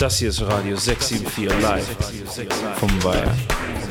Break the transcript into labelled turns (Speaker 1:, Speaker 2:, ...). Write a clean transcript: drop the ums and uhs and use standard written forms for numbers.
Speaker 1: Das hier ist Radio 674 live vom Weiher.